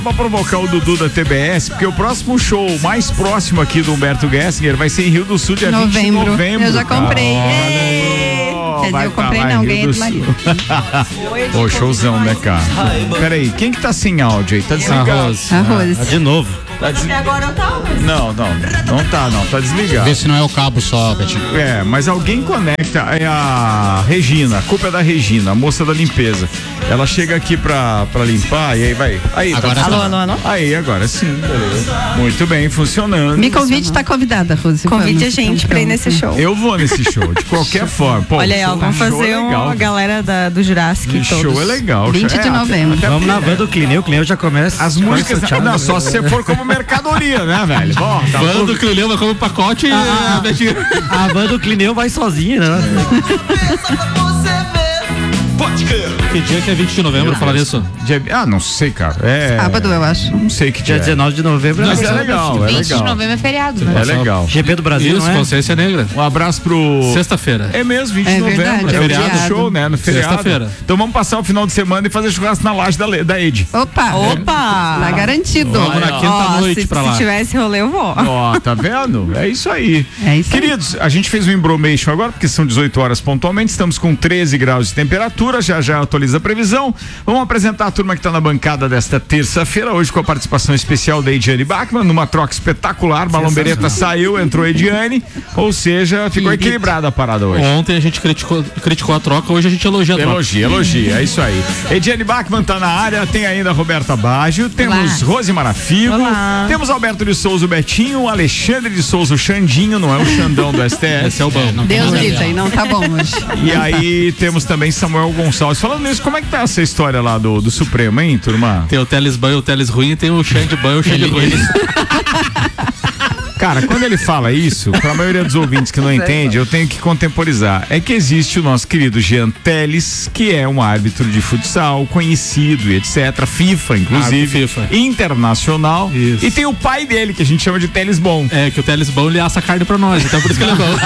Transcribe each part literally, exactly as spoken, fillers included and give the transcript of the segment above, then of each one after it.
Pra provocar o Dudu da T B S, porque o próximo show mais próximo aqui do Humberto Gessinger vai ser em Rio do Sul, dia novembro. vinte de novembro. Eu já comprei. Oh, Quer dizer, eu comprei não, ganhei do marido. Ô, showzão, né, cara? Peraí, quem que tá sem áudio aí? Tá desligado? Arroz. Arroz. Ah, de novo. Tá des... Agora eu tá? Não, não, não tá, não, tá desligado. Vê se não é o cabo só, Betinho. É, mas alguém conecta, é a Regina, a culpa é da Regina, a moça da limpeza. Ela chega aqui pra, pra limpar e aí vai. Aí, agora tá alô, alô, alô? Aí, agora sim, beleza. Muito bem, funcionando. Me convide, tá convidada, Rose. Convide a gente pra ir nesse show. Eu vou nesse show, de qualquer forma. Pô, olha aí, ó, vamos fazer é legal, uma galera da, do Jurassic todos. Show é legal. vinte de novembro. Até, até vamos na van do Clineu, o Clineu já começa. As músicas, sorteado, não, só se você for como mercadoria, né, velho? Bom, tá van do Clineu vai como pacote e a, a, a van do Clineu vai sozinha, né? Que dia que é vinte de novembro, falar isso? Dia, ah, não sei, cara. É... Sábado, eu acho. Não sei que dia. Dia dezenove de novembro. Mas é legal, é legal. vinte de novembro é feriado, né? É legal. G P do Brasil, isso, não é? Consciência Negra. Um abraço pro... Sexta-feira. É mesmo, vinte é de novembro. Verdade, é é feriado feriado. show, né? No feriado. Sexta-feira. Então vamos passar o final de semana e fazer churrasco na laje da, da Ed. Opa! Opa! Tá garantido. Vamos na quinta-noite pra lá. Se tivesse rolê, eu vou. Ó, tá vendo? É isso aí. É isso aí. Queridos, a gente fez um embromation agora, porque são dezoito horas pontualmente, estamos com treze graus de temperatura, já já atualiza a previsão. Vamos apresentar a turma que está na bancada desta terça-feira, hoje com a participação especial da Ediane Bachmann, numa troca espetacular, Balão Beretta saiu, entrou a Ediane, ou seja, ficou equilibrada a parada hoje. Ontem a gente criticou, criticou a troca, hoje a gente elogia a troca. Elogia, elogia, é isso aí. Ediane Bachmann tá na área, tem ainda a Roberta Baggio, temos Olá. Rose Marafigo, Olá. temos Alberto de Souza, o Betinho, Alexandre de Souza, o Xandinho, não é o Xandão do S T S. Esse é o bom. Não tem Deus nada a ver. livre, aí não tá bom hoje. E aí temos também Samuel Gonçalves. Falando nisso, como é que tá essa história lá do, do Supremo, hein, turma? Tem o Teles Ban e o Teles ruim, tem o Xande Ban e o Xande ruim. Cara, quando ele fala isso, pra maioria dos ouvintes que não entende, eu tenho que contemporizar. É que existe o nosso querido Jean Teles, que é um árbitro de futsal, conhecido e etcétera. FIFA, inclusive. Árbitro FIFA. Internacional. Isso. E tem o pai dele, que a gente chama de Teles Bom. É, que o Teles Bom ele assa carne pra nós, então por isso que ele é bom.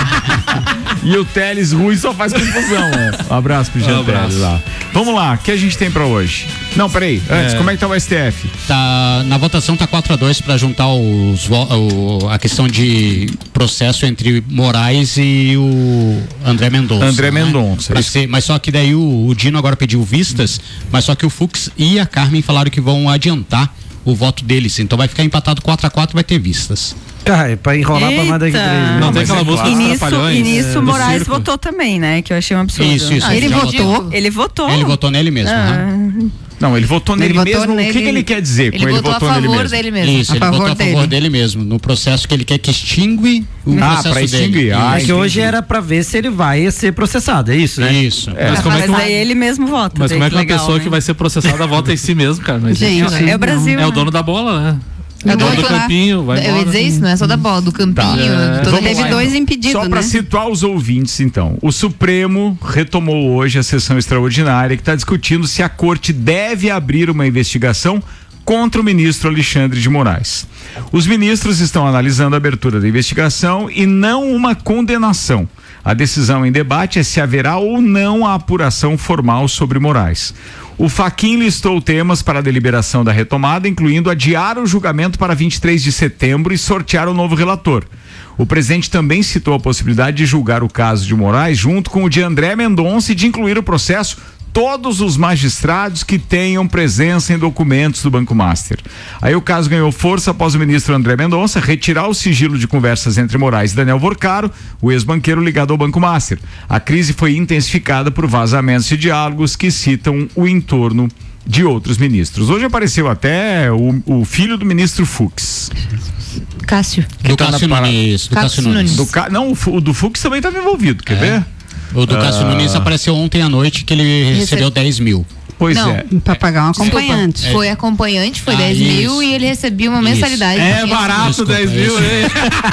E o Teles ruim só faz confusão. Né? Um abraço pro Jean Um abraço. Teles lá. Vamos lá, o que a gente tem pra hoje? Não, peraí, antes, É. como é que tá o S T F? Tá, na votação tá quatro a dois para juntar os, vo- o, a questão de processo entre Moraes e o André Mendonça. André né? Mendonça, Pra isso. ser- mas só que daí o, o Dino agora pediu vistas, mas só que o Fux e a Carmen falaram que vão adiantar o voto deles. Então vai ficar empatado quatro a quatro, vai ter vistas. Cara, é pra enrolar pra mais daqui Eita. três. Não, tem mas aquela é música claro. E dos nisso, Trapalhões, e nisso é, o do Moraes circo. votou também, né? Que eu achei um absurdo. Isso, isso. Ah, ele já votou? Ele votou. Ele votou nele mesmo. né? Não, ele votou Ele nele votou mesmo. O que, nele- que ele quer dizer Ele com ele votou a votou nele favor mesmo? dele mesmo. Isso, A ele favor votou a favor dele. dele mesmo, no processo que ele quer que extingue o Ah, processo pra extinguir. dele. Ah, É que entendi. hoje era pra ver se ele vai ser processado, é isso, né? Isso. É. Mas como é Mas que, daí ele mesmo vota. mas como é que uma legal, pessoa né? que vai ser processada vota em si mesmo, cara? Não existe Gente, isso. É o Brasil. É o né? dono da bola, né? É É o dono dono do lá. campinho, vai Eu ia embora. dizer isso, não é só da bola, do campinho. É. de todo Vamos Teve lá, dois então. impedidos, Só para né? situar os ouvintes, então. O Supremo retomou hoje a sessão extraordinária que está discutindo se a corte deve abrir uma investigação contra o ministro Alexandre de Moraes. Os ministros estão analisando a abertura da investigação e não uma condenação. A decisão em debate é se haverá ou não a apuração formal sobre Moraes. O Fachin listou temas para a deliberação da retomada, incluindo adiar o julgamento para vinte e três de setembro e sortear o novo relator. O presidente também citou a possibilidade de julgar o caso de Moraes junto com o de André Mendonça e de incluir o processo todos os magistrados que tenham presença em documentos do Banco Master. Aí o caso ganhou força após o ministro André Mendonça retirar o sigilo de conversas entre Moraes e Daniel Vorcaro, o ex-banqueiro ligado ao Banco Master. A crise foi intensificada por vazamentos de diálogos que citam o entorno de outros ministros. Hoje apareceu até o, o filho do ministro Fux. Cássio. Do tá na Cássio parada. Nunes. Do Cássio Cássio Nunes. Nunes. Do, Ca- não, o, Fu- o do Fux também estava envolvido, quer ver? O do Cássio Nunes apareceu ontem à noite que ele recebeu dez mil. Pois Não. é. Pra pagar um acompanhante. Desculpa, foi acompanhante, foi Ah, dez mil isso. e ele recebia uma Isso. mensalidade. É Isso. barato, Desculpa, dez mil, isso. hein?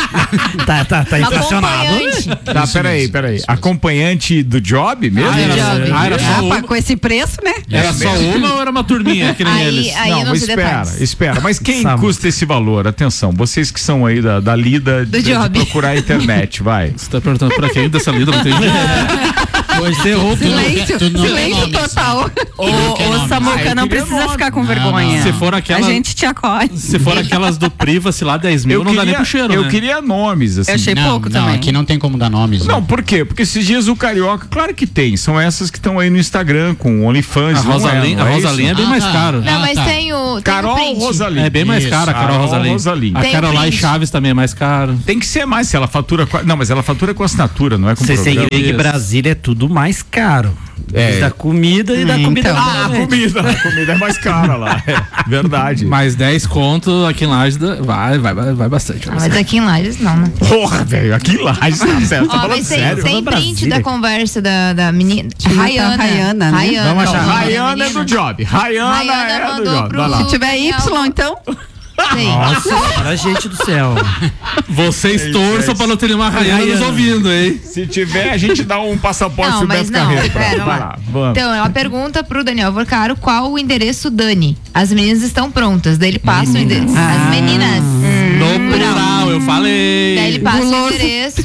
Tá, tá, tá inflacionado. Acompanhante. Tá, peraí, peraí. Acompanhante do job mesmo? Ah, era, Job. ah, era só Ah, uma, pá, com esse preço, né? era só uma ou era uma turminha, que nem Aí, eles? aí não, eu não mas sei espera, detalhes. espera. Mas quem Sabe. custa esse valor? Atenção, vocês que são aí da, da lida Do de, de job. procurar a internet, vai. Você tá perguntando pra quem dessa lida, não entendi. Hoje você errou. Silêncio, tu não tem silêncio nome, total. Ô, ô Samuca, Ah, não eu queria precisa nome. ficar com Não, vergonha. não. Se for A aquela, gente te acolhe. se for aquelas do Privacy lá, dez mil, Eu não queria, dá nem pro cheiro, eu né? queria nomes, assim. Eu achei não, pouco não, também. aqui não tem como dar nomes. Não, né? por quê? Porque esses dias o Carioca, claro que tem, são essas que estão aí no Instagram com OnlyFans. A não Rosalinha, é, não a é Rosalinha é isso? bem Ah, mais tá. caro. Não, Ah, mas tá. tem o. Tem Carol o print. Rosalinha. É bem mais Isso, caro a Carol Carol Rosalinha. Rosalinha. A Tem Caroline print. Chaves também é mais caro. Tem que ser mais, se ela fatura. com a- Não, mas ela fatura com assinatura, não é com Vocês têm programa. que ver que Isso. Brasília é tudo mais caro. É. Desde a comida e da Hum, comida. então. Ah, a comida. A comida é mais cara lá. É verdade. Mais dez conto aqui em Lages, dá- vai, vai, vai, vai bastante. Ah, mas aqui em Lages não, né? Porra, velho, aqui lá, tá certo, tá Ó, falando mas tem, sério. tem Falando print Brasília. da conversa da, da menina. Tinha Rayana. a Rayana, né? Rayana. Vamos achar. o nome da Rayana é menina. do job. Rayana, Rayana é do mandou job. pro- Vai lá. Se tiver Y, então. Tem. Nossa, senhora, gente do céu. Vocês torçam pra não ter nenhuma Rayana nos ouvindo, hein? Se tiver, a gente dá um passaporte Não, pro mas Beto não, Carreiro. pra- pera Vai lá. lá, vamos. Então, ela pergunta pro Daniel Vorcaro qual o endereço Dani. As meninas estão prontas. Daí ele passa o endereço. As meninas. No plural, eu falei. Daí ele passa o Guloso. endereço.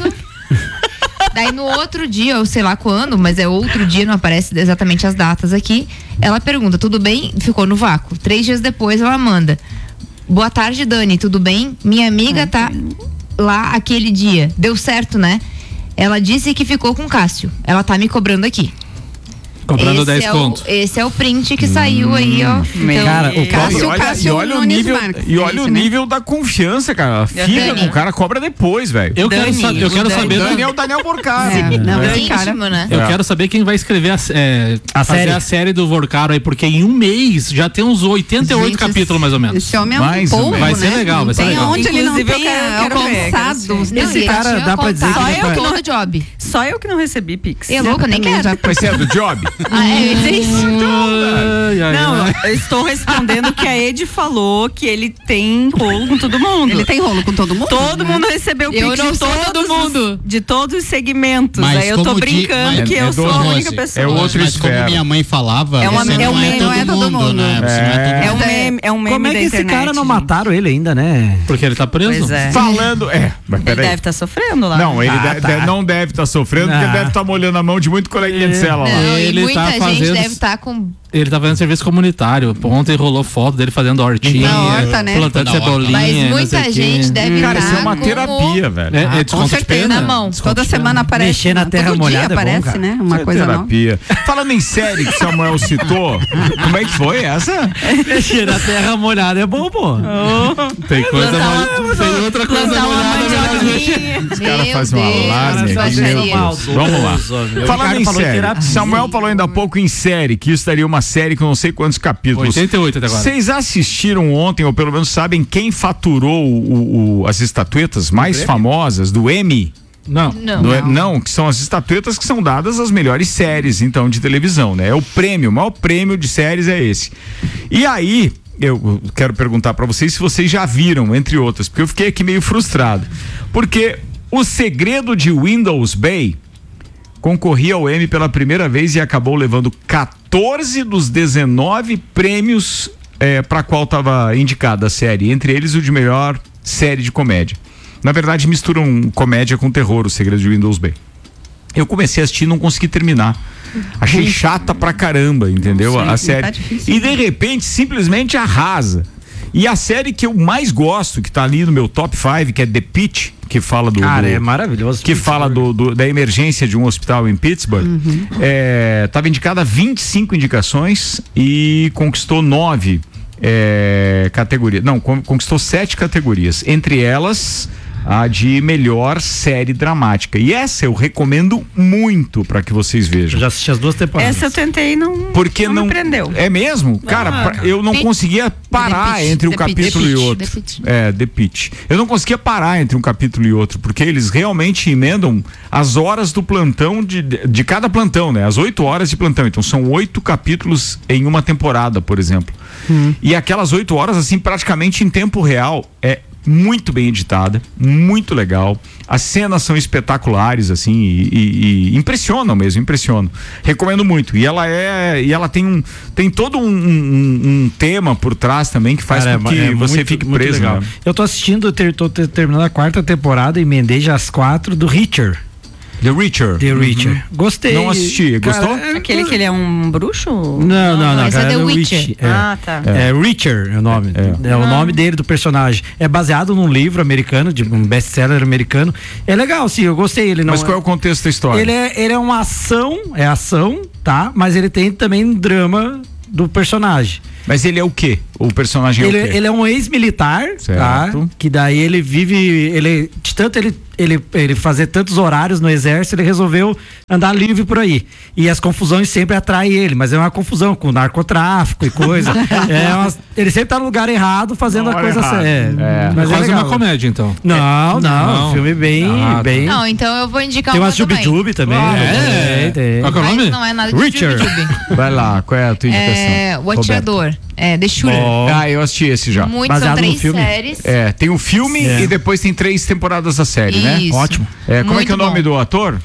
Daí no outro dia, eu sei lá quando, mas é outro dia, não aparece exatamente as datas aqui. Ela pergunta, tudo bem? Ficou no vácuo. Três dias depois ela manda. Boa tarde, Dani, tudo bem? Minha amiga tá lá aquele dia. Deu certo, né? Ela disse que ficou com o Cássio. Ela tá me cobrando aqui. Cobrando Esse dez é conto. O, esse é o print que saiu aí, ó. Então, Cara, o E Cássio, olha, Cássio e olha o Nunes nível, Marques, e olha esse, o né? nível da confiança, cara. Fica Dani. com o cara, cobra depois, velho. Eu quero, Dani, sa- eu o quero Dani. saber. Dani é o Daniel Borcaro. É, não, é esse cara. íntimo, né? Eu É. quero saber quem vai escrever a, é, A fazer série. a série do Vorcaro aí, porque em um mês já tem uns oitenta e oito Gente, capítulos, mais ou menos. Esse homem é Mais um ou povo, menos. Vai ser né? legal, vai Não ser tem legal. onde ele não Inclusive, eu tenha quero- quero ver, quero alcançado. assistir. Não, Esse e ele cara, tinha dá pra dizer contado que ele com vai- todo o job. Só eu que não recebi Pix. E louco, eu nem Também quero. já- Vai ser do job? Ah, é, eu ia dizer isso. Ai, ai, Não, ai. eu estou respondendo que a Ed falou que ele tem rolo com todo mundo. Ele tem rolo com todo mundo? Todo né? mundo recebeu Eu Pix não de sou todos todo os- mundo. de todos os segmentos. Mas Aí eu tô como di- brincando mas que é eu sou a doze. única pessoa. É outro Mas como esfera. minha mãe falava, É uma- você é não, um é meme, todo não é todo mundo, mundo. né? Você não é todo É um mundo. meme, é um meme Como é da que esse internet. cara não gente. mataram ele ainda, né? Porque ele tá preso? Pois é. Falando. É, mas Ele peraí. deve estar sofrendo lá. Não, ele Ah, de- tá. de- não deve estar sofrendo, porque Ah. deve estar molhando a mão de muito coleguinha de cela lá. Não, Ele e muita tá gente fazendo- deve estar com. Ele tá fazendo serviço comunitário. Ontem rolou foto dele fazendo hortinha, Na horta, né? plantando Na horta. cebolinha. Mas não muita sei o gente quê. deve Cara, estar isso é uma com terapia, o- velho. É, é Ah, com desconto de certeza. pena? Na mão. Desconto Toda de pena. semana aparece. Mexer na terra todo molhada dia é bom, aparece, cara. né? Uma Isso é coisa nova. terapia. Falando em série que Samuel citou, como é que foi essa? Mexer na terra molhada é bom, pô. Tem coisa Plantar mol- uma- Tem outra coisa Plantar uma molhada melhor de- mandioquinha. Os caras Meu fazem um Deus, alarme cara, aqui, baixaria. meu Deus. Vamos lá. Falando em falou que série, era- Samuel falou ainda há pouco em série, que isso daria uma série com não sei quantos capítulos. oitenta e oito até agora. Vocês assistiram ontem, ou pelo menos sabem quem faturou o- o- as estatuetas mais famosas do Emmy? Não. Não. Não, é- não, que são as estatuetas que são dadas às melhores séries, então, de televisão, né? É o prêmio, o maior prêmio de séries é esse. E aí, eu quero perguntar pra vocês se vocês já viram, entre outras, porque eu fiquei aqui meio frustrado. Porque O Segredo de Windows Bay concorria ao Emmy pela primeira vez e acabou levando quatorze dos dezenove prêmios é, para qual estava indicada a série, entre eles o de melhor série de comédia. Na verdade, misturam comédia com terror, O Segredo de Windows Bay. Eu comecei a assistir e não consegui terminar. Achei chata pra caramba, entendeu? Não sei, A série. tá difícil. E de repente, simplesmente arrasa. E a série que eu mais gosto, que tá ali no meu top cinco, que é The Pitt, que fala do. Cara, do- é maravilhoso. que fala do, do- da emergência de um hospital em Pittsburgh, estava indicada a vinte e cinco indicações e conquistou nove é, categorias. Não, con- conquistou sete categorias. Entre elas, a de melhor série dramática. E essa eu recomendo muito para que vocês Eu vejam. já assisti as duas temporadas. Essa eu tentei e não, Porque não, não. me prendeu. É mesmo? Cara, Ah, pra- eu não Pitch. conseguia parar The Pitch, entre um The Pitch, capítulo The e Pitch, outro. The Pitch. É, The Pitch. Eu não conseguia parar entre um capítulo e outro, porque eles realmente emendam as horas do plantão de, de cada plantão, né? As oito horas de plantão. Então são oito capítulos em uma temporada, por exemplo. E aquelas oito horas, assim, praticamente em tempo real, é muito bem editada, muito legal. As cenas são espetaculares, assim, e, e- e impressionam mesmo, impressionam. Recomendo muito. E ela é, e ela tem um, tem todo um, um- um tema por trás também que faz Cara, com é- que é você muito- fique muito preso. legal. Né? Eu tô assistindo, ter, tô ter- terminando a quarta temporada, emendei já as quatro do Reacher. The Reacher. The Reacher. Uhum. Gostei. Não assisti. Cara, Gostou? é- Aquele que ele é um bruxo? Não, não, não. não, esse é cara, The o Witcher. Witch, é. Ah, tá. É, Reacher é o nome. É, o nome dele, do personagem. É baseado num livro americano, de um best-seller americano. É legal, sim, eu gostei. Ele não Mas qual é o contexto da história? Ele é, ele é uma ação, é ação, tá? Mas ele tem também um drama do personagem. Mas ele é o quê? O personagem Ele, é o quê? ele é um ex-militar, tá? Certo. Que daí ele vive, ele, de tanto ele, ele, ele fazer tantos horários no exército, ele resolveu andar livre por aí. E as confusões sempre atraem ele, mas é uma confusão com narcotráfico e coisa. é uma, ele sempre tá no lugar errado, fazendo Na a hora coisa errada. certa. É. Mas é Quase legal. uma comédia, então. Não, não, Não. um filme bem, Ah, bem. Não, então eu vou indicar Tem uma uma também. Jube também. Ah, né? é? Tem, tem. Qual que é o Mas nome? não é nada de Richard. Jube. Vai lá, qual é a tua indicação? É, o Roberto? Atirador. É, The Shooter. Bom. Ah, eu assisti esse já. Muito, Baseado são no três filme. séries. É, tem o filme É. e depois tem três temporadas da série, né? Isso. Ótimo. É, como é Muito que é o nome bom. do ator?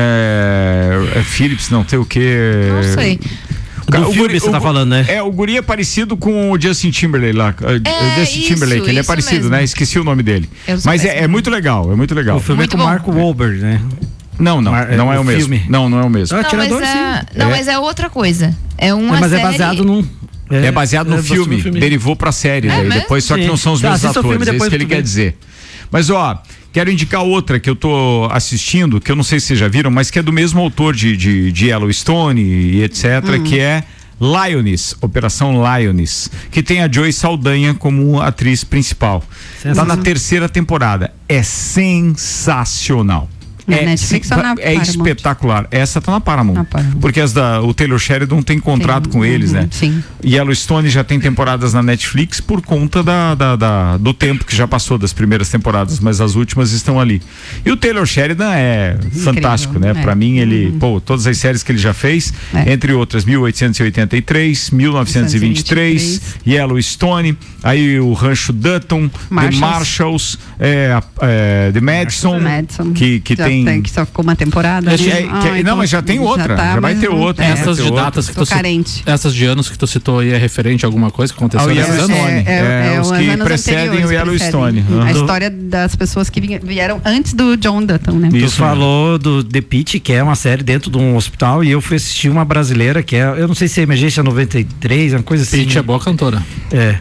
É, é Phillips, não, tem o quê? Não sei. Do O filme guri- você o tá gu- falando, né? É, o guri é parecido com o Justin Timberlake lá. É, o Justin isso, Timberlake, ele é isso parecido, mesmo. né? Esqueci o nome dele. Eu sou Mas é, péssima. é muito legal, é muito legal. O filme Muito é com o bom. Marco Wahlberg, né? Não, não, Mar- não é o o mesmo. filme. Não, não é o mesmo. Ah, Não, mas Atirador, é, sim. não, É. mas é outra coisa. É uma É, mas série... é baseado num. É baseado no é baseado filme, filme. derivou pra série, É daí mesmo? depois, só que Sim. não são os Tá, mesmos assista o filme atores, é isso depois que ele tu vê. quer dizer. Mas ó, quero indicar outra que eu tô assistindo, que eu não sei se vocês já viram, mas que é do mesmo autor de, de, de Yellowstone e etcétera, que é Lioness, Operação Lioness, que tem a Joy Saldanha como atriz principal. Tá na terceira temporada. É sensacional. Na É, Netflix sim- ou na é Paramount? espetacular. Essa tá na Paramount. Na Paramount. Porque as da, o Taylor Sheridan tem contrato Tem, com eles, uhum, né? sim. Yellowstone já tem temporadas na Netflix por conta da, da- da- do tempo que já passou das primeiras temporadas, mas as últimas estão ali. E o Taylor Sheridan é fantástico, né? é. Pra mim, ele, pô, todas as séries que ele já fez, É. entre outras, mil oitocentos e oitenta e três, mil novecentos e vinte e três, Yellowstone, aí o Rancho Dutton, The Marshalls. Marshalls, é, a- é, The Madison, Madison. que, que Já tem. que só ficou uma temporada. Esse- né? é, que- Ah, não, então mas já tem outra, já vai mas ter não- outra. é, Essas tem de outra. datas que Tô tu citou, carente. essas de anos que tu citou aí é referente a alguma coisa que aconteceu Ao nesses anos? Yellowstone. É, é, É, os os que anos precedem anteriores o Yellowstone. precedem. A Uhum. história das pessoas que vinha- vieram antes do John Dutton, né? Tu Isso falou do The Pitt, que é uma série dentro de um hospital, e eu fui assistir uma brasileira que é, eu não sei se é Emergência noventa e três, uma coisa assim. Pitch é boa cantora. É.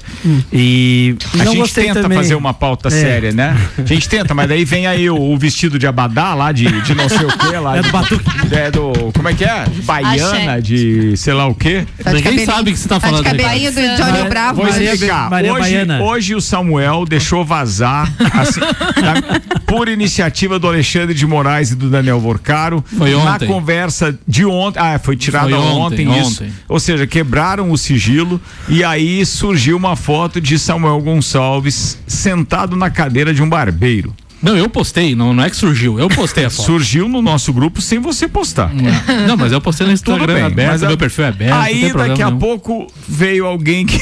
E A não gente gostei tenta também. fazer uma pauta É. séria, né? A gente tenta, mas daí vem aí o, o vestido de abadá lá, de, de não sei o que lá. É do Batuque. É do, como é que é? De baiana, Axé. de sei lá o quê. Tá de Ninguém cabelinho- sabe o que você tá Tá de falando aí, cabelinho do Johnny Mas- Bravo. Vou mas- Maria- explicar. Maria Hoje, Baiana. hoje o Samuel deixou vazar, assim, tá? Por iniciativa do Alexandre de Moraes e do Daniel Vorcaro. Foi Na ontem. conversa de ontem. Ah, foi tirada Foi ontem, ontem, isso. ontem. Ou seja, quebraram o sigilo e aí surgiu uma foto de Samuel Gonçalves sentado na cadeira de um barbeiro. Não, eu postei, não, não é que surgiu, eu postei a foto. Surgiu no nosso grupo sem você postar. Não, mas eu postei no Tudo Instagram bem, aberto, mas a- meu perfil é aberto, não Aí tem problema daqui a nenhum. pouco veio alguém que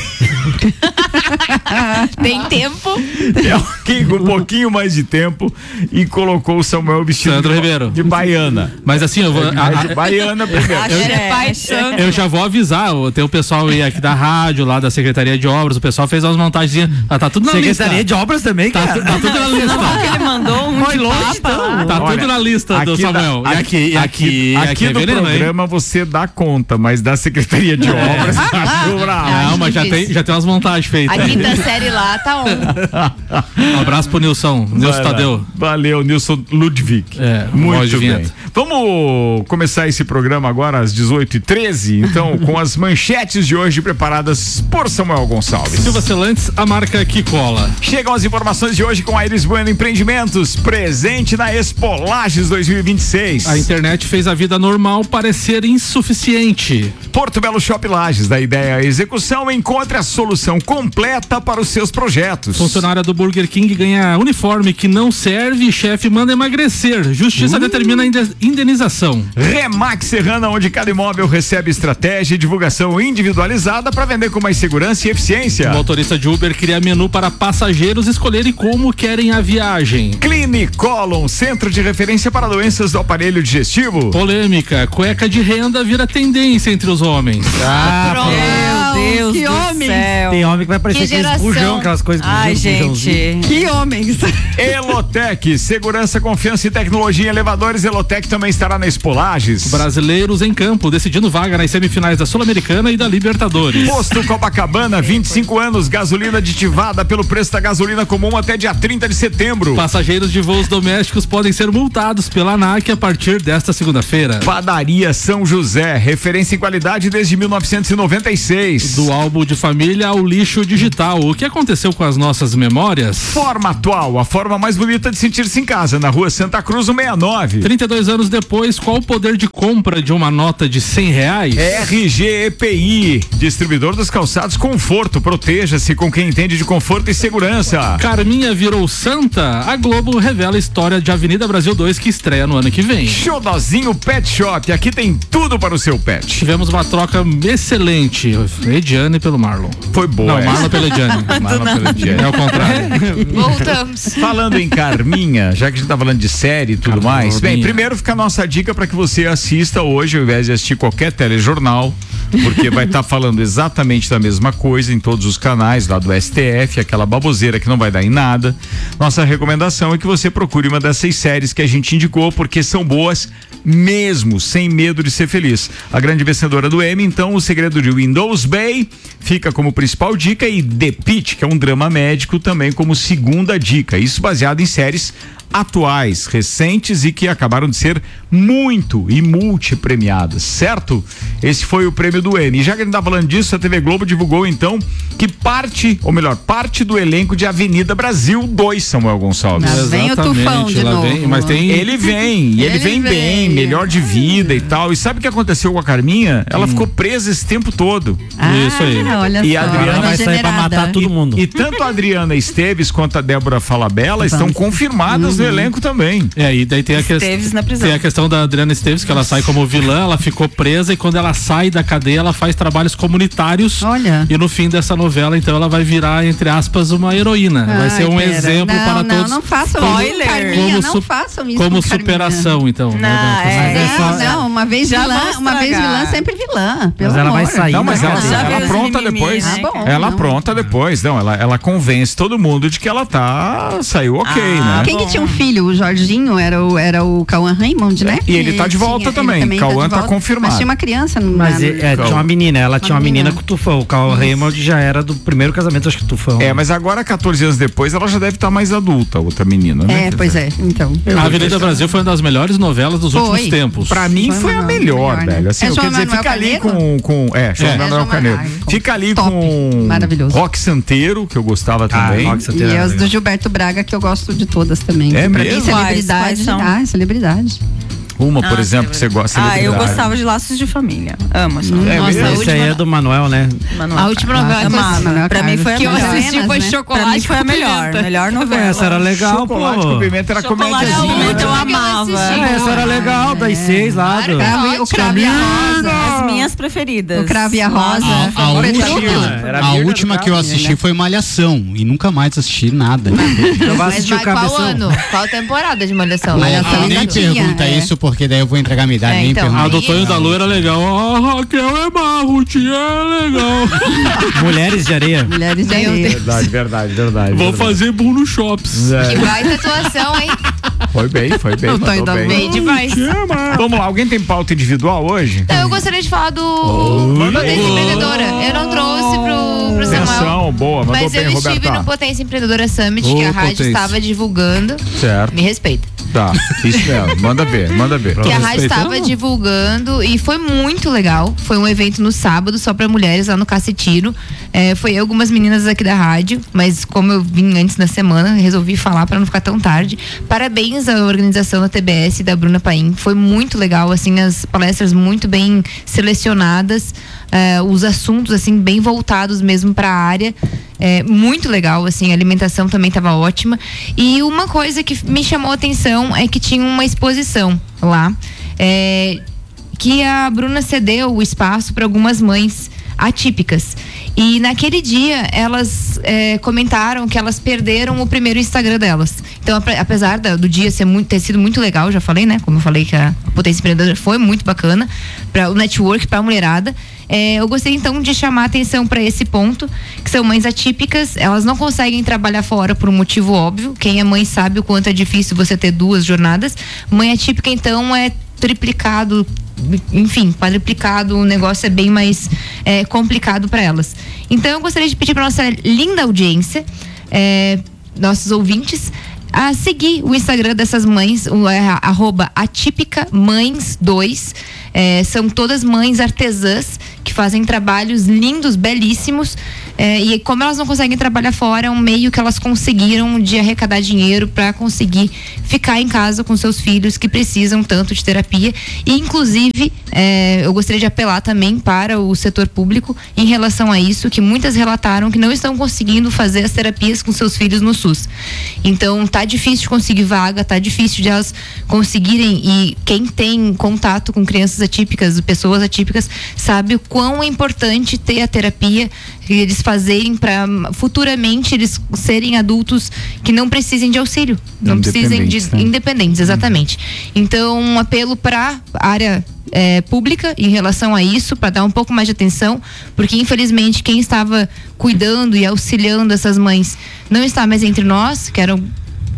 Tem tempo. alguém com um pouquinho mais de tempo e colocou o Samuel vestido Sandro de, Ribeiro. de baiana. Mas assim, eu vou. a- a- É de baiana primeiro. Axé, é pai de santo. Eu já vou avisar, o- tem o pessoal aí aqui da rádio, lá da Secretaria de Obras, o pessoal fez umas montagens, ah, tá tudo na Secretaria lista. de Obras também, Tá, cara. tu- tá tudo na Não, que lista. ele mandou um Foi de longe, papa lá. então. Tá Olha, tudo na lista do aqui da- Samuel. E aqui, e aqui, aqui, aqui é do veneno, hein? programa você dá conta, mas da Secretaria de Obras acho bravo. Ah, Não, mas já difícil. tem, já tem umas montagens feitas. A aí. quinta série lá tá on. Um abraço pro Nilson, Vai Nilson lá. Tadeu. Valeu, Nilson Ludwig. É, voz de Muito bem. vinheta. Vamos começar esse programa agora às dezoito e treze, então, com as manchetes de hoje preparadas por Samuel Gonçalves. Silva Celantes, a marca que cola. Chegam as informações de hoje com a Iris Bueno Empreendimentos, presente na Expo Lages dois mil e vinte e seis. A internet fez a vida normal parecer insuficiente. Porto Belo Shop Lages, da ideia à execução, encontre a solução completa para os seus projetos. Funcionária do Burger King ganha uniforme que não serve e chefe manda emagrecer. Justiça determina a inde- indenização. Remax Serrana, onde cada imóvel recebe estratégia e divulgação individualizada para vender com mais segurança e eficiência. O motorista de Uber cria menu para passageiros escolherem como querem a viagem. Clinicolon, centro de referência para doenças do aparelho digestivo. Polêmica, cueca de renda vira tendência entre os homens. Ah, Pronto. Deus que do homem. céu. Tem homem que vai parecer Que aqueles geração. bujão, aquelas coisas que Ai, bujão- bujãozinho. gente. Que homens. Elotec, segurança, confiança e tecnologia em elevadores. Elotec também estará na Expolages. Brasileiros em campo, decidindo vaga nas semifinais da Sul-Americana e da Libertadores. Posto Copacabana, vinte e cinco anos, gasolina aditivada pelo preço da gasolina comum até dia trinta de setembro. Passageiros de voos domésticos podem ser multados pela ANAC a partir desta segunda-feira. Padaria São José, referência em qualidade desde mil novecentos e noventa e seis. Do álbum de família ao lixo digital. O que aconteceu com as nossas memórias? Forma Atual, a forma mais bonita de sentir-se em casa, na rua Santa Cruz, cento e sessenta e nove. trinta e dois anos depois, qual o poder de compra de uma nota de cem reais? R G E P I, distribuidor dos calçados Conforto. Proteja-se com quem entende de conforto e segurança. Carminha virou santa? A Globo revela a história de Avenida Brasil dois que estreia no ano que vem. Xodozinho Pet Shop, aqui tem tudo para o seu pet. Tivemos uma troca excelente. Ediane pelo Marlon. Foi boa. Não, essa. Marlon pela Ediane. Marlon pela Ediane. É o contrário. Voltamos. Falando em Carminha, já que a gente tá falando de série e tudo Carminha. mais, bem, primeiro fica a nossa dica para que você assista hoje, ao invés de assistir qualquer telejornal, porque vai estar falando exatamente da mesma coisa em todos os canais lá do S T F, aquela baboseira que não vai dar em nada. Nossa recomendação é que você procure uma dessas séries que a gente indicou, porque são boas mesmo, sem medo de ser feliz. A grande vencedora do Emmy, então, O Segredo de Windows Bay, fica como principal dica, e The Pitt, que é um drama médico, também como segunda dica. Isso baseado em séries atuais, recentes e que acabaram de ser muito e multipremiadas, certo? Esse foi o prêmio do Emmy. E já que a gente tá falando disso, a T V Globo divulgou então que parte, ou melhor, parte do elenco de Avenida Brasil dois, Samuel Gonçalves. Lá vem o tufão de lá novo. vem, mas tem Ele vem, e ele, Ele vem, bem, vem. melhor de vida e tal. E sabe o que aconteceu com a Carminha? Ela ficou presa esse tempo todo. Isso aí. Ah, olha E só. a Adriana ela vai sair pra generada. matar todo mundo. E tanto a Adriana Esteves quanto a Débora Falabella estão confirmadas no elenco também. É, e daí tem a, que... Esteves na prisão. tem a questão da Adriana Esteves, que ela sai como vilã, ela ficou presa e quando ela sai da cadeia, ela faz trabalhos comunitários. Olha. E no fim dessa novela, então, ela vai virar, entre aspas, uma heroína. vai ser um Ai, pera. exemplo não, para não, todos. Não façam Spoiler. isso, Carminha, Como não su- façam isso Como com Carminha. superação, então. Não, né? é. Não, não, uma vez Já vilã, vão uma vez estragar. vilã, sempre vilã. Pelo Mas ela vai amor. sair. Não, mas da ela, cadeia. Já ela veio os pronta mimimi, depois. né, Ah, bom, ela não. pronta depois. Não, ela, ela convence todo mundo de que ela tá. Saiu ok, Ah, né? Quem que tinha um filho? O Jorginho era o, era o Cauã Raymond, né? E ele tá de volta tinha- também. ele Cauã de tá volta. confirmado. Mas tinha uma criança no Mas na- é, tinha uma menina, ela tinha uma menina menina. com o Tufão. O Carl Raymond já era do primeiro casamento, acho que o Tufão. É, mas agora, quatorze anos depois, ela já deve estar mais adulta, a outra menina, né? É, pois é, então. A Avenida Brasil foi uma das melhores novelas dos Foi. últimos tempos. Pra mim Foi foi a uma melhor, melhor, né? velho. Assim, É eu João quero dizer, Manuel fica ali Carneiro? com, com. É, João É. Manuel João Carneiro. Manuel. Fica ali Top. com. Maravilhoso. Rock Santeiro, que eu gostava também. Rock E Santeiro. as do Gilberto Braga, que eu gosto de todas também. É que pra mesmo? mim, celebridade. Quais? Quais são? Ah, celebridade. Uma, por Ah, exemplo, que você gosta. Ah, eu celebridade. gostava de Laços de Família. Amo essa É novela. Nossa, mesmo? a Esse aí última- é do Manuel, né? Manuel A última Carlos. novela que eu Amava. assisti- Pra mim foi a que eu melhor. assisti foi Cenas, né? Pra mim Chocolate foi a com melhor. Pimenta. Melhor novela. Essa era legal, Chocolate pô. com pimenta era Chocolate comédia. com Pimenta eu Essa eu amava. assisti. É, essa era legal, das seis lá. Do... Cravo- o Cravo e a Rosa. As minhas preferidas. O Cravo e a Rosa. A, a Foi última, tranquilo. Era a Mirna última do que eu Carmen, assisti né? foi Malhação e nunca mais assisti nada. Eu vou Mas assistir o vai qual Cabeção. ano? Qual temporada de Malhação? Malhação Ah, ainda nem tinha, pergunta é. isso, porque daí eu vou entregar minha idade. É, nem então. pergunta. A do Tonho da Lu era legal. A Raquel é Marruti, é legal. Mulheres de Areia. Mulheres de Meu Areia. Verdade, verdade, verdade. Vou verdade. fazer Bruno Shops. É. Que baita atuação, hein? Foi bem, foi bem. O Tonho mandou da bem. Bem demais. Vamos lá, alguém tem pauta individual hoje? Então, eu gostaria de falar do Potência Empreendedora. Eu não trouxe pro, pro Samuel. Atenção, boa, mandou Mas bem, eu estive Roberta. no Potência Empreendedora Summit, Ô, que a rádio Potência. estava divulgando. Certo. Me respeita. Tá, isso mesmo. Manda ver, manda ver. Que a rádio respeitando? estava divulgando e foi muito legal. Foi um evento no sábado, só pra mulheres, lá no Cacetiro. É, foi eu, algumas meninas aqui da rádio, mas como eu vim antes da semana, resolvi falar pra não ficar tão tarde. Parabéns à organização da T B S e da Bruna Paim. Foi muito legal, assim, as palestras muito bem selecionadas, é, os assuntos, assim, bem voltados mesmo pra área. É, muito legal, assim, a alimentação também estava ótima. E uma coisa que me chamou a atenção é que tinha uma exposição lá, é, que a Bruna cedeu o espaço para algumas mães atípicas. E naquele dia elas é, comentaram que elas perderam o primeiro Instagram delas. Então, apesar do dia ser muito, ter sido muito legal, já falei, né? Como eu falei que a Potência Empreendedora foi muito bacana para o network, para a mulherada. É, eu gostaria então de chamar a atenção para esse ponto, que são mães atípicas, elas não conseguem trabalhar fora por um motivo óbvio. Quem é mãe sabe o quanto é difícil você ter duas jornadas. Mãe atípica, então, é triplicado, enfim, quadruplicado, o negócio é bem mais é, complicado para elas. Então eu gostaria de pedir para nossa linda audiência, é, nossos ouvintes, a seguir o Instagram dessas mães, o é, arroba atípica mães dois. É, são todas mães artesãs que fazem trabalhos lindos, belíssimos. É, e como elas não conseguem trabalhar fora, é um meio que elas conseguiram de arrecadar dinheiro para conseguir ficar em casa com seus filhos que precisam tanto de terapia. E inclusive é, eu gostaria de apelar também para o setor público em relação a isso, que muitas relataram que não estão conseguindo fazer as terapias com seus filhos no SUS. Então tá difícil de conseguir vaga, tá difícil de elas conseguirem, e quem tem contato com crianças atípicas, pessoas atípicas, sabe o quão é importante ter a terapia que eles fazerem para futuramente eles serem adultos que não precisem de auxílio, não precisem de né? independentes, exatamente. Então, um apelo para a área é, pública em relação a isso, para dar um pouco mais de atenção, porque infelizmente quem estava cuidando e auxiliando essas mães não está mais entre nós, que eram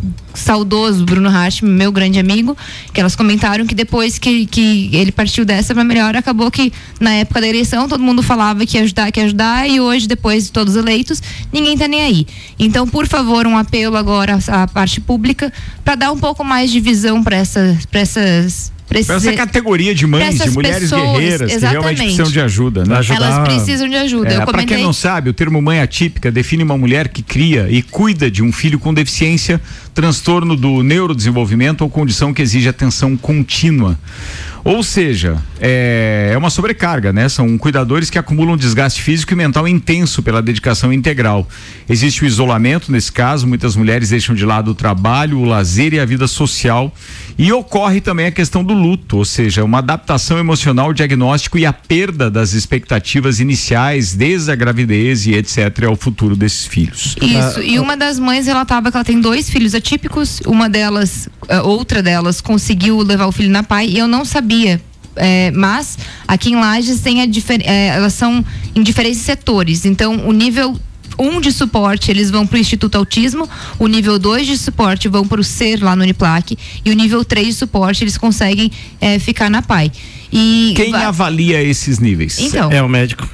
saudoso Bruno Hart, meu grande amigo, que elas comentaram que depois que, que ele partiu dessa para melhor, acabou que na época da eleição todo mundo falava que ia ajudar, que ia ajudar, e hoje, depois de todos eleitos, ninguém tá nem aí. Então, por favor, um apelo agora à parte pública para dar um pouco mais de visão para essa, para essas Pra essa categoria de mães, de mulheres pessoas, guerreiras, exatamente, que realmente precisam de ajuda, né? Ajudar... Elas precisam de ajuda. É, Eu comentei... Para quem não sabe, o termo mãe atípica define uma mulher que cria e cuida de um filho com deficiência, transtorno do neurodesenvolvimento ou condição que exige atenção contínua. Ou seja, é, é uma sobrecarga, né? São cuidadores que acumulam desgaste físico e mental intenso pela dedicação integral. Existe o isolamento nesse caso, muitas mulheres deixam de lado o trabalho, o lazer e a vida social. E ocorre também a questão do luto, ou seja, uma adaptação emocional, diagnóstico e a perda das expectativas iniciais, desde a gravidez e etcétera, ao futuro desses filhos. Isso, e uma das mães relatava que ela tem dois filhos atípicos, uma delas, outra delas conseguiu levar o filho na P A I, e eu não sabia. É, mas aqui em Lages tem a difer- é, elas são em diferentes setores. Então, o nível um de suporte, eles vão para o Instituto Autismo, o nível dois de suporte vão para o SER lá no Uniplac, e o nível três de suporte eles conseguem é, ficar na P A I. E quem va- avalia esses níveis? Então, é o médico.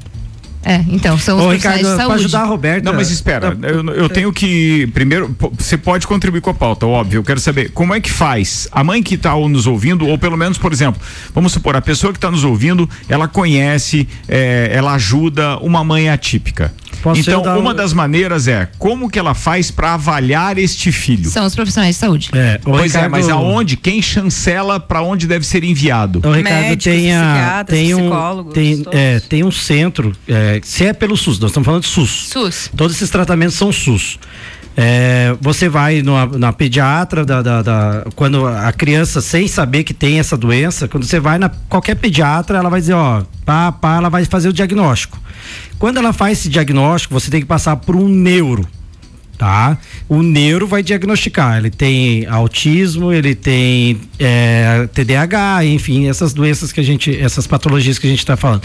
É, então, são os Ô, profissionais Ricardo, de saúde. para ajudar a Roberta... Não, mas espera, eu, eu tenho que, primeiro, você pode contribuir com a pauta, óbvio, eu quero saber como é que faz, a mãe que está nos ouvindo, ou pelo menos, por exemplo, vamos supor, a pessoa que está nos ouvindo, ela conhece, é, ela ajuda uma mãe atípica. Posso então, dar uma um... das maneiras é, como que ela faz para avaliar este filho? São os profissionais de saúde. É, o Pois Ricardo... é, mas aonde? Quem chancela para onde deve ser enviado? O Ricardo, Médicos, tem, a, psiquiatras, tem um psicólogos, tem, todos. é, tem um centro, é, se é pelo SUS, nós estamos falando de SUS. SUS. Todos esses tratamentos são SUS. É, você vai numa, na pediatra, da, da, da, quando a criança, sem saber que tem essa doença, quando você vai na qualquer pediatra, ela vai dizer, ó, pá, pá, ela vai fazer o diagnóstico. Quando ela faz esse diagnóstico, você tem que passar por um neuro, tá? O neuro vai diagnosticar, ele tem autismo, ele tem é, T D A H, enfim, essas doenças que a gente, essas patologias que a gente está falando.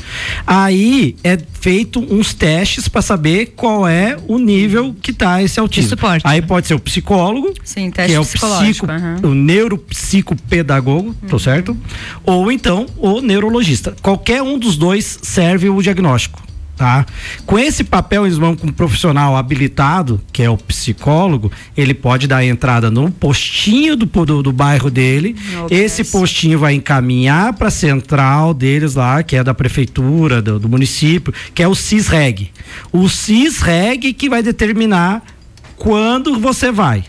Aí é feito uns testes para saber qual é o nível que tá esse autismo. De suporte. Aí pode ser o psicólogo, Sim, teste que é o psicológico, psico, uhum. o neuropsicopedagogo, tô certo? Ou então o neurologista. Qualquer um dos dois serve o diagnóstico. Tá? Com esse papel eles vão com um profissional habilitado, que é o psicólogo, ele pode dar entrada no postinho do, do, do bairro dele. Okay. Esse postinho vai encaminhar para a central deles lá, que é da prefeitura, do, do município, que é o CISREG. O CISREG que vai determinar quando você vai.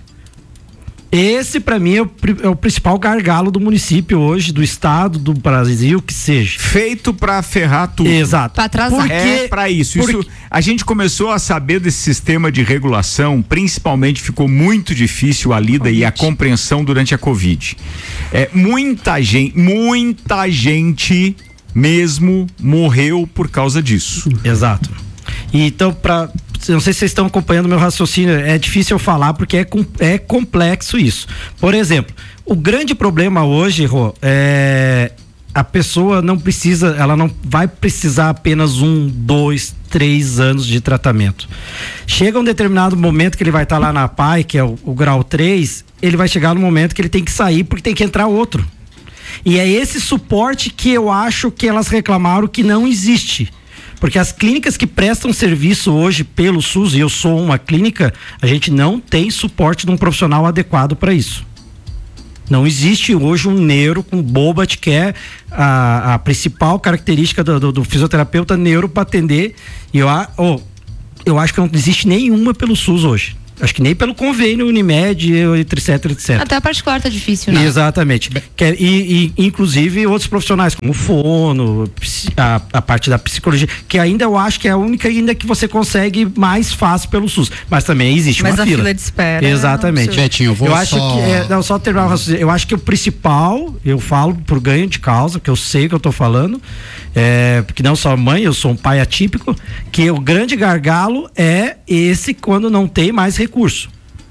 Esse, para mim, é o, é o principal gargalo do município hoje, do estado, do Brasil, que seja. Feito pra ferrar tudo. Exato. Pra atrasar. Porque, É pra isso. porque- isso. A gente começou a saber desse sistema de regulação, principalmente ficou muito difícil a lida e a compreensão durante a Covid. É, muita gente, muita gente mesmo morreu por causa disso. Exato. E então, para não sei se vocês estão acompanhando meu raciocínio, é difícil eu falar porque é, é complexo isso. Por exemplo, o grande problema hoje, Rô, é a pessoa não precisa, ela não vai precisar apenas um, dois, três anos de tratamento. Chega um determinado momento que ele vai estar tá lá na P A I, que é o, o grau três, ele vai chegar no momento que ele tem que sair porque tem que entrar outro. E é esse suporte que eu acho que elas reclamaram que não existe. Porque as clínicas que prestam serviço hoje pelo SUS, e eu sou uma clínica, a gente não tem suporte de um profissional adequado para isso. Não existe hoje um neuro com Bobat, que é a, a principal característica do, do, do fisioterapeuta neuro para atender. E eu, oh, eu acho que não existe nenhuma pelo SUS hoje. Acho que nem pelo convênio Unimed, etc, etcétera. Até a particular tá difícil, né? Exatamente. Que, e, e inclusive outros profissionais, como o fono, a, a parte da psicologia, que ainda eu acho que é a única ainda que você consegue mais fácil pelo SUS. Mas também existe Mas uma a fila. fila de espera. Exatamente. Betinho, eu vou eu acho só... que, é, não, só terminar o raciocínio. Eu acho que o principal, eu falo por ganho de causa, que eu sei que eu tô falando, é, porque não sou mãe, eu sou um pai atípico, que o grande gargalo é esse quando não tem mais recurso.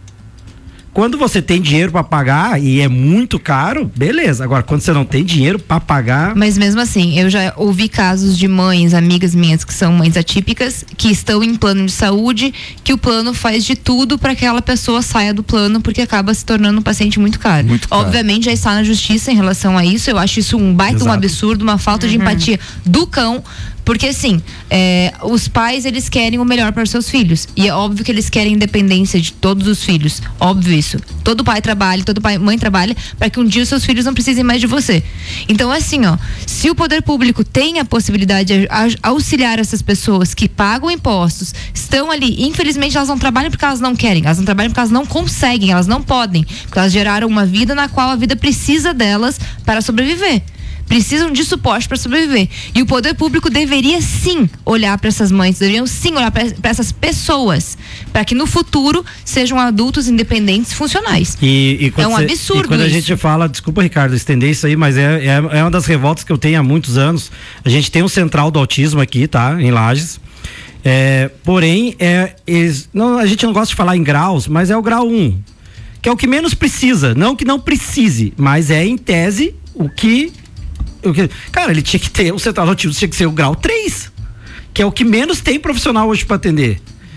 Quando você tem dinheiro para pagar e é muito caro, beleza. Agora, quando você não tem dinheiro para pagar... Mas mesmo assim, eu já ouvi casos de mães, amigas minhas que são mães atípicas, que estão em plano de saúde, que o plano faz de tudo para que aquela pessoa saia do plano, porque acaba se tornando um paciente muito caro. Muito caro. Obviamente já está na justiça em relação a isso. Eu acho isso um baita, Exato. um absurdo, uma falta de empatia do cão. Porque assim, é, os pais eles querem o melhor para os seus filhos. E é óbvio que eles querem independência de todos os filhos. Óbvio isso. Todo pai trabalha, todo pai, mãe trabalha para que um dia os seus filhos não precisem mais de você. Então assim, ó, se o poder público tem a possibilidade de auxiliar essas pessoas que pagam impostos, estão ali, infelizmente elas não trabalham porque elas não querem, elas não trabalham porque elas não conseguem, elas não podem, porque elas geraram uma vida na qual a vida precisa delas para sobreviver. Precisam de suporte para sobreviver. E o poder público deveria sim olhar para essas mães, deveriam sim olhar para essas pessoas, para que no futuro sejam adultos independentes funcionais. E, e é um cê, absurdo e quando isso. a gente fala, desculpa Ricardo, estender isso aí, mas é, é, é uma das revoltas que eu tenho há muitos anos. A gente tem um central do autismo aqui, tá? Em Lages. É, porém, é, eles, não, a gente não gosta de falar em graus, mas é o grau um, que é o que menos precisa. Não que não precise, mas é em tese o que... Cara, ele tinha que ter, o central autismo tinha que ser o grau três, que é o que menos tem profissional hoje para atender.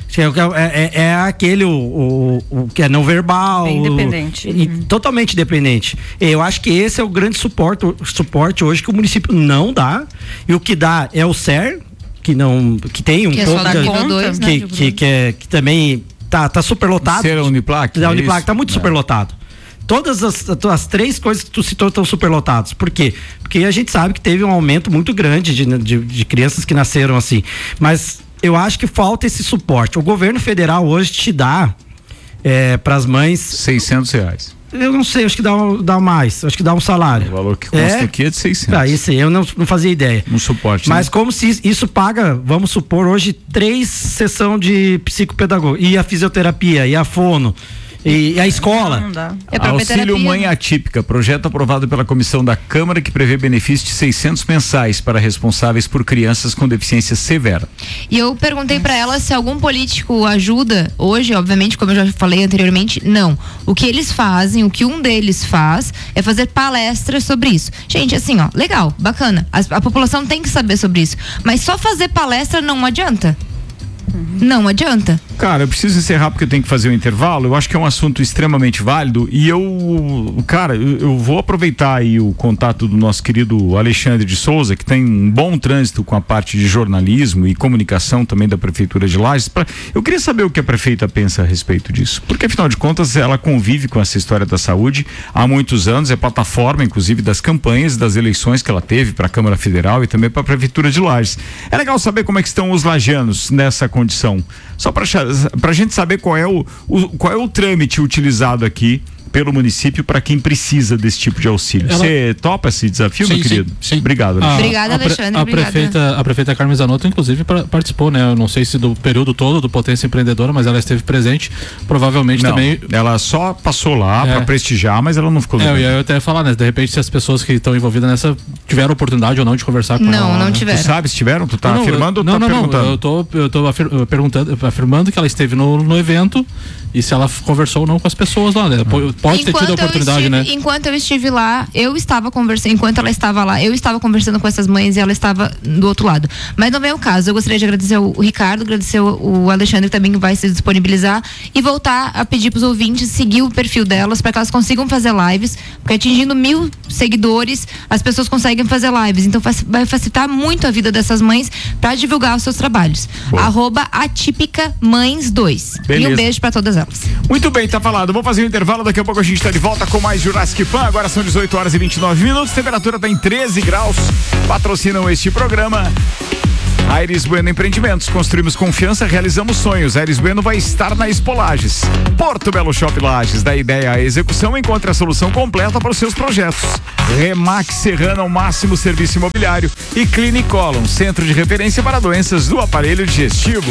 É, é, é aquele o, o, o que é não verbal, bem independente. O, e, uhum. Totalmente independente. Eu acho que esse é o grande suporte, suporte hoje que o município não dá, e o que dá é o S E R, que não, que tem um que pouco é só de, nível dois, né, que, que, que, é, que também tá, tá super lotado. Ser a Uniplac? Da é Uniplac isso? tá muito É. super lotado. Todas as, as três coisas que tu citou estão superlotadas. Por quê? Porque a gente sabe que teve um aumento muito grande de, de, de crianças que nasceram assim. Mas eu acho que falta esse suporte. O governo federal hoje te dá é, para as mães... seiscentos reais. Eu não sei, acho que dá, dá mais. Acho que dá um salário. O valor que consta É? aqui é de seiscentos. Ah, isso aí, eu não, não fazia ideia. Um suporte. Mas né? como se isso paga, vamos supor, hoje três sessões de psicopedagogia, e a fisioterapia, e a fono, e, e a escola. Não dá. É pra Auxílio terapia, Mãe né? Atípica, projeto aprovado pela comissão da Câmara que prevê benefício de seiscentos mensais para responsáveis por crianças com deficiência severa. E eu perguntei pra ela se algum político ajuda hoje, obviamente, como eu já falei anteriormente, não. O que eles fazem, o que um deles faz é fazer palestras sobre isso. Gente, assim, ó, legal, bacana. A, a população tem que saber sobre isso. Mas só fazer palestra não adianta. Não adianta. Cara, eu preciso encerrar porque eu tenho que fazer o intervalo. Eu acho que é um assunto extremamente válido e eu, cara, eu, eu vou aproveitar aí o contato do nosso querido Alexandre de Souza, que tem um bom trânsito com a parte de jornalismo e comunicação também da Prefeitura de Lages. Pra, eu queria saber o que a prefeita pensa a respeito disso, porque afinal de contas ela convive com essa história da saúde há muitos anos, é plataforma inclusive das campanhas, das eleições que ela teve para a Câmara Federal e também para a Prefeitura de Lages. É legal saber como é que estão os lagianos nessa condição, só para a gente saber qual é o, o, qual é o trâmite utilizado aqui pelo município para quem precisa desse tipo de auxílio. Ela... Você topa esse desafio, sim, meu querido? Sim, sim. Obrigado, A, Obrigada, a, Alexandre. A, obrigada. prefeita, a prefeita Carmen Zanotto, inclusive, pra, participou, né? Eu não sei se do período todo do Potência Empreendedora, mas ela esteve presente. Provavelmente não, também. Ela só passou lá É. para prestigiar, mas ela não ficou. É, no eu ia até falar, né? De repente, se as pessoas que estão envolvidas nessa tiveram oportunidade ou não de conversar com Não, ela. não né? tiveram. Tu sabe se tiveram? Tu tá Não, afirmando eu, ou não, tá não, perguntando? Não, eu tô, eu tô afir, perguntando, afirmando que ela esteve no, no evento e se ela conversou ou não com as pessoas lá, né? Pode Enquanto ter tido a oportunidade, eu estive, né? Enquanto eu estive lá, eu estava conversando, enquanto ela estava lá, eu estava conversando com essas mães e ela estava do outro lado. Mas não é o caso. Eu gostaria de agradecer o Ricardo, agradecer o, o Alexandre, que também vai se disponibilizar, e voltar a pedir para os ouvintes seguir o perfil delas para que elas consigam fazer lives, porque atingindo mil seguidores, as pessoas conseguem fazer lives. Então vai facilitar muito a vida dessas mães para divulgar os seus trabalhos. Boa. Arroba Atípica Mães dois. Beleza. E um beijo para todas elas. Muito bem, tá falado. Vamos fazer um intervalo, daqui a pouco a gente tá de volta com mais Jurassic Fan. Agora são dezoito horas e vinte e nove minutos, temperatura tá em treze graus. Patrocinam este programa Aires Bueno Empreendimentos. Construímos confiança, realizamos sonhos. Aires Bueno vai estar na Expo Lages. Porto Belo Shop Lages, da ideia à execução, encontre a solução completa para os seus projetos. Remax Serrana, o máximo serviço imobiliário. E Clinicolon, centro de referência para doenças do aparelho digestivo.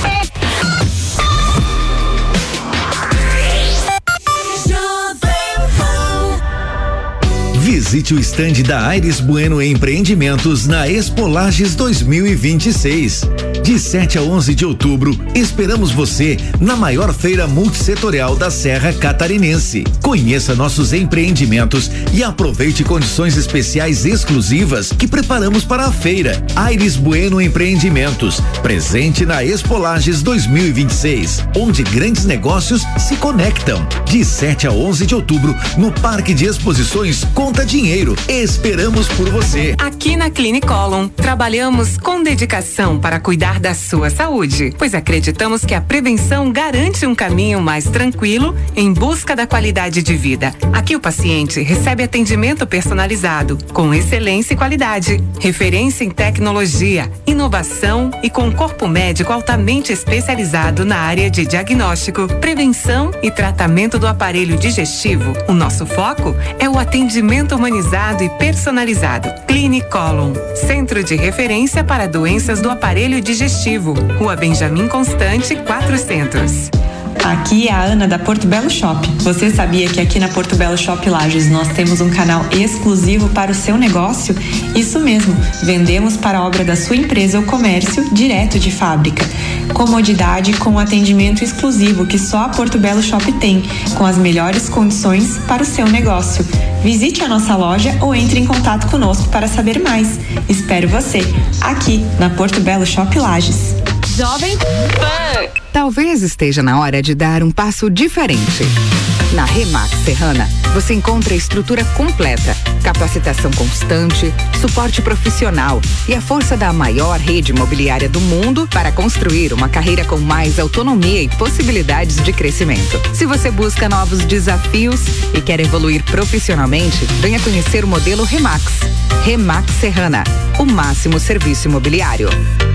Visite o estande da Aires Bueno Empreendimentos na Expo Lages dois mil e vinte e seis. De sete a onze de outubro, esperamos você na maior feira multissetorial da Serra Catarinense. Conheça nossos empreendimentos e aproveite condições especiais exclusivas que preparamos para a feira. Aires Bueno Empreendimentos, presente na Expo Lages dois mil e vinte e seis, onde grandes negócios se conectam. De sete a onze de outubro, no Parque de Exposições Conta Dinheiro. Esperamos por você. Aqui na Clinicolon, trabalhamos com dedicação para cuidar da sua saúde, pois acreditamos que a prevenção garante um caminho mais tranquilo em busca da qualidade de vida. Aqui o paciente recebe atendimento personalizado, com excelência e qualidade, referência em tecnologia, inovação e com corpo médico altamente especializado na área de diagnóstico, prevenção e tratamento do aparelho digestivo. O nosso foco é o atendimento humanizado e personalizado. Clinicolon, centro de referência para doenças do aparelho digestivo. Rua Benjamin Constante, quatrocentos. Aqui é a Ana da Porto Belo Shop. Você sabia que aqui na Porto Belo Shop Lages nós temos um canal exclusivo para o seu negócio? Isso mesmo, vendemos para a obra da sua empresa ou comércio direto de fábrica. Comodidade com atendimento exclusivo que só a Porto Belo Shop tem, com as melhores condições para o seu negócio. Visite a nossa loja ou entre em contato conosco para saber mais. Espero você aqui na Porto Belo Shop Lages. Jovem Pan. Talvez esteja na hora de dar um passo diferente. Na Remax Serrana, você encontra a estrutura completa, capacitação constante, suporte profissional e a força da maior rede imobiliária do mundo para construir uma carreira com mais autonomia e possibilidades de crescimento. Se você busca novos desafios e quer evoluir profissionalmente, venha conhecer o modelo Remax. Remax Serrana, o máximo serviço imobiliário.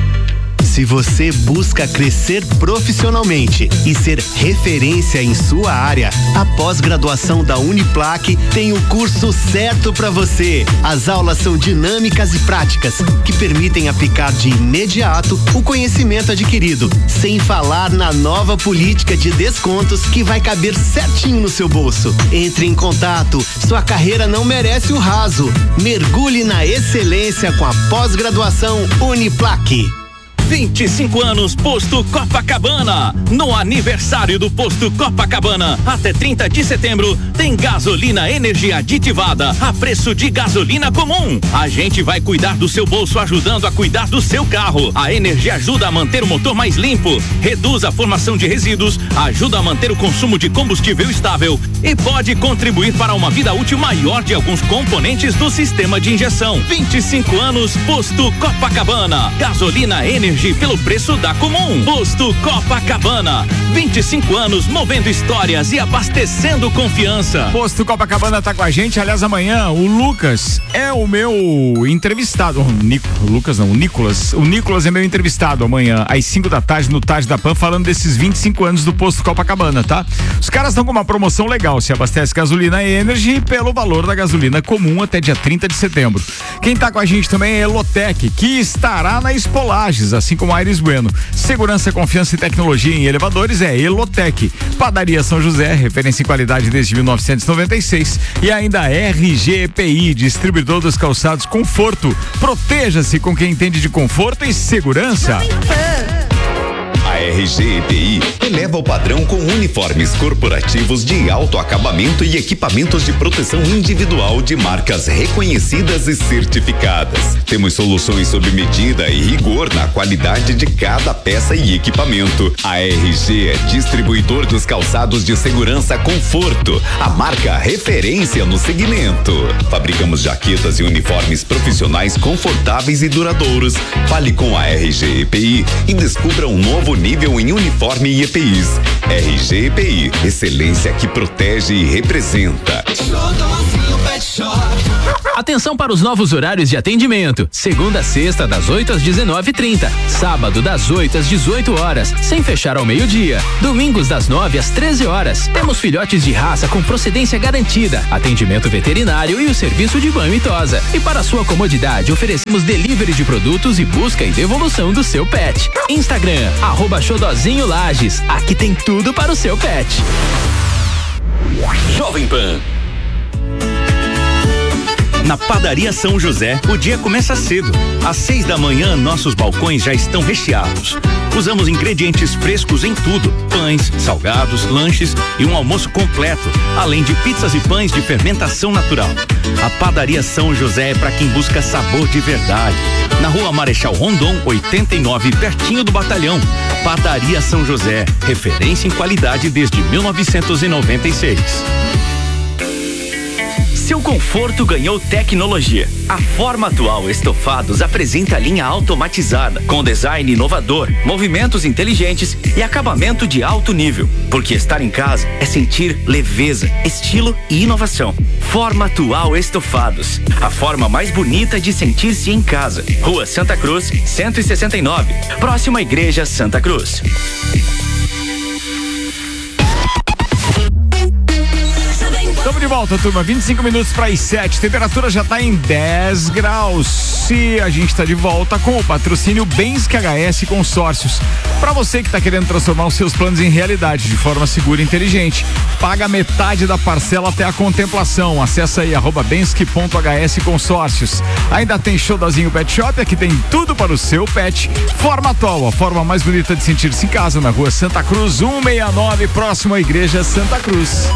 Se você busca crescer profissionalmente e ser referência em sua área, a pós-graduação da Uniplac tem o curso certo para você. As aulas são dinâmicas e práticas, que permitem aplicar de imediato o conhecimento adquirido, sem falar na nova política de descontos que vai caber certinho no seu bolso. Entre em contato, sua carreira não merece o raso. Mergulhe na excelência com a pós-graduação Uniplac. vinte e cinco anos Posto Copacabana. No aniversário do Posto Copacabana, até trinta de setembro, tem gasolina energia aditivada a preço de gasolina comum. A gente vai cuidar do seu bolso ajudando a cuidar do seu carro. A energia ajuda a manter o motor mais limpo, reduz a formação de resíduos, ajuda a manter o consumo de combustível estável e pode contribuir para uma vida útil maior de alguns componentes do sistema de injeção. vinte e cinco anos Posto Copacabana. Gasolina energia Energy pelo preço da Comum. Posto Copacabana, vinte e cinco anos movendo histórias e abastecendo confiança. Posto Copacabana tá com a gente, aliás, amanhã o Lucas é o meu entrevistado. O, Nic, o Lucas não, o Nicolas. O Nicolas é meu entrevistado amanhã, às cinco da tarde, no Tarde da Pan, falando desses vinte e cinco anos do Posto Copacabana, tá? Os caras estão com uma promoção legal, se abastece gasolina Energy pelo valor da gasolina comum até dia trinta de setembro. Quem tá com a gente também é Elotec, que estará na Espolages, assim como a Aires Bueno. Segurança, confiança e tecnologia em elevadores é Elotec. Padaria São José, referência em qualidade desde mil novecentos e noventa e seis. E ainda R G E P I, distribuidor dos calçados Conforto. Proteja-se com quem entende de conforto e segurança. A R G E P I eleva o padrão com uniformes corporativos de alto acabamento e equipamentos de proteção individual de marcas reconhecidas e certificadas. Temos soluções sob medida e rigor na qualidade de cada peça e equipamento. A R G é distribuidor dos calçados de segurança Conforto, a marca referência no segmento. Fabricamos jaquetas e uniformes profissionais confortáveis e duradouros. Fale com a R G E P I e descubra um novo nível em uniforme e E P Is. R G E P I, excelência que protege e representa. Atenção para os novos horários de atendimento. Segunda a sexta, das oito às dezenove e trinta. Sábado, das oito às dezoito horas, sem fechar ao meio-dia. Domingos, das nove às treze horas. Temos filhotes de raça com procedência garantida, atendimento veterinário e o serviço de banho e tosa. E para sua comodidade, oferecemos delivery de produtos e busca e devolução do seu pet. Instagram, arroba Xodozinho Lages. Aqui tem tudo para o seu pet. Jovem Pan. Na Padaria São José, o dia começa cedo. Às seis da manhã, nossos balcões já estão recheados. Usamos ingredientes frescos em tudo: pães, salgados, lanches e um almoço completo, além de pizzas e pães de fermentação natural. A Padaria São José é para quem busca sabor de verdade. Na Rua Marechal Rondon, oitenta e nove, pertinho do Batalhão. Padaria São José, referência em qualidade desde mil novecentos e noventa e seis. Seu conforto ganhou tecnologia. A Forma Atual Estofados apresenta a linha automatizada, com design inovador, movimentos inteligentes e acabamento de alto nível. Porque estar em casa é sentir leveza, estilo e inovação. Forma Atual Estofados, a forma mais bonita de sentir-se em casa. Rua Santa Cruz, cento e sessenta e nove, próxima à Igreja Santa Cruz. Estamos de volta, turma. vinte e cinco minutos para as sete. Temperatura já está em dez graus. E a gente está de volta com o patrocínio Bensky H S Consórcios. Para você que está querendo transformar os seus planos em realidade de forma segura e inteligente, paga metade da parcela até a contemplação. Acesse aí arroba bensky ponto h s consórcios. Ainda tem Xodozinho Pet Shop, aqui tem tudo para o seu pet. Forma Atual, a forma mais bonita de sentir-se em casa, na Rua Santa Cruz, cento e sessenta e nove, próximo à Igreja Santa Cruz.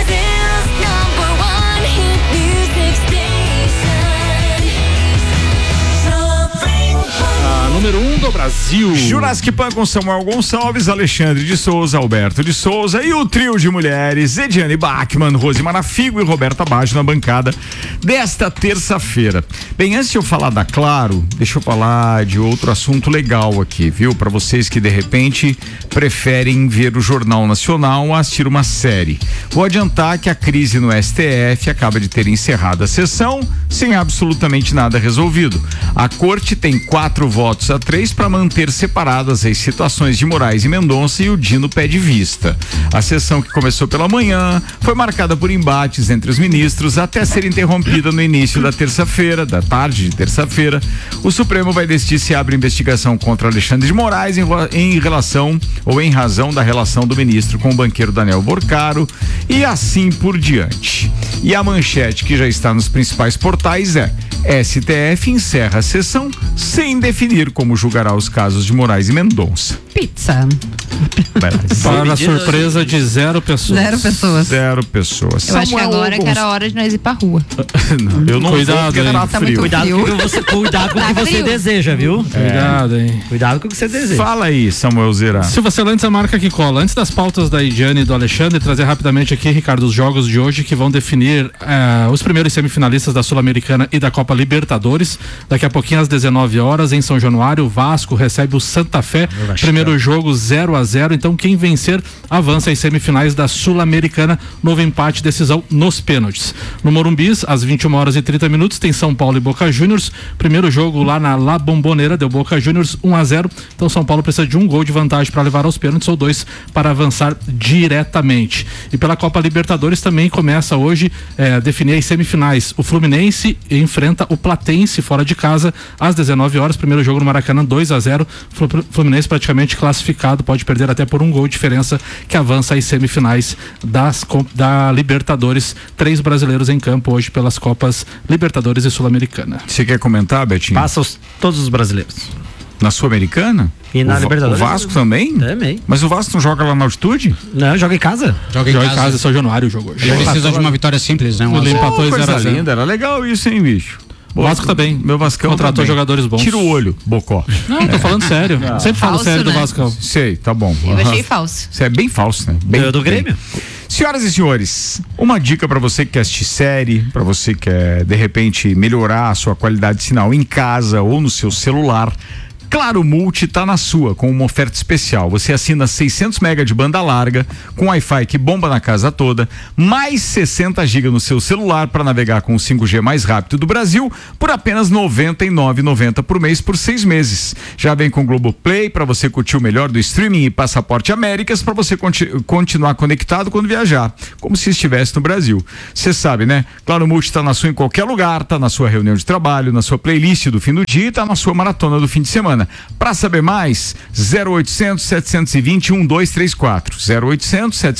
Número um do Brasil. Jurassic Pan com Samuel Gonçalves, Alexandre de Souza, Alberto de Souza e o trio de mulheres, Ediane Bachmann, Rosimara Figo e Roberta Baggio na bancada desta terça-feira. Bem, antes de eu falar da Claro, deixa eu falar de outro assunto legal aqui, viu? Para vocês que de repente preferem ver o Jornal Nacional a assistir uma série. Vou adiantar que a crise no S T F acaba de ter encerrado a sessão sem absolutamente nada resolvido. A corte tem quatro votos a três para manter separadas as situações de Moraes e Mendonça e o Dino pede vista. A sessão, que começou pela manhã, foi marcada por embates entre os ministros até ser interrompida no início da terça-feira, da tarde de terça-feira. O Supremo vai decidir se abre investigação contra Alexandre de Moraes em, em relação ou em razão da relação do ministro com o banqueiro Daniel Borcaro e assim por diante. E a manchete que já está nos principais portais é: S T F encerra a sessão sem definir como julgará os casos de Moraes e Mendonça. Pizza. Para a surpresa de zero pessoas. Zero pessoas. Zero pessoas. Eu acho que agora que era a hora de nós ir pra rua. Não, eu não Cuidado, vou, hein? tá Tá frio. muito Cuidado frio. com o que você, cuidado com o Tá que você frio. deseja, viu? Cuidado, hein? Cuidado com o que você deseja. Fala aí, Samuel Zera. Silva Celantes, a marca que cola. Antes das pautas da Idiane e do Alexandre, trazer rapidamente aqui, Ricardo, os jogos de hoje que vão definir eh, os primeiros semifinalistas da Sul-Americana e da Copa Libertadores. Daqui a pouquinho, às dezenove horas, em São Januário, o Vasco recebe o Santa Fé. Primeiro jogo zero a zero. Então, quem vencer avança às semifinais da Sul-Americana. Novo empate, decisão nos pênaltis. No Morumbis, às vinte e uma horas e trinta minutos, tem São Paulo e Boca Juniors. Primeiro jogo lá na La Bombonera, deu Boca Juniors um a zero. Então, São Paulo precisa de um gol de vantagem para levar aos pênaltis ou dois para avançar diretamente. E pela Copa Libertadores também começa hoje eh, definir as semifinais. O Fluminense enfrenta o Platense fora de casa às dezenove horas. Primeiro jogo no Maracanã, dois a zero. Fluminense praticamente classificado, pode perder até por um gol de diferença, que avança às semifinais das, da Libertadores. Três brasileiros em campo hoje pelas Copas Libertadores e Sul-Americana. Você quer comentar, Betinho? Passa os, todos os brasileiros. Na Sul-Americana? E na o, Libertadores. O Vasco também? Também. Mas o Vasco não joga lá na altitude? Não, joga em casa. Joga em Joga casa. em casa, São Januário o jogo hoje. Ele precisa de uma vitória simples, né? Um Ele azul. empatou em zero a Coisa zero. linda, era legal isso, hein, bicho? O Vasco tá bem. Meu Vascão Contratou tá bem. jogadores bons. Tira o olho, Bocó. Não, tô falando sério. Não. Sempre falo Falso, sério do né? Vasco. Sei, tá bom. Eu Aham. achei falso. Isso é bem falso, né? Bem, Do- do bem. Grêmio. Senhoras e senhores, uma dica para você que quer assistir série, para você que quer, de repente, melhorar a sua qualidade de sinal em casa ou no seu celular. Claro Multi tá na sua, com uma oferta especial. Você assina seiscentos mega de banda larga, com Wi-Fi que bomba na casa toda, mais sessenta gigas no seu celular para navegar com o cinco G mais rápido do Brasil, por apenas noventa e nove reais e noventa centavos por mês por seis meses. Já vem com Globoplay para você curtir o melhor do streaming e Passaporte Américas para você conti- continuar conectado quando viajar, como se estivesse no Brasil. Você sabe, né? Claro Multi tá na sua em qualquer lugar, tá na sua reunião de trabalho, na sua playlist do fim do dia e tá na sua maratona do fim de semana. Para saber mais, zero oitocentos, setecentos e vinte, doze trinta e quatro. zero oitocentos, setecentos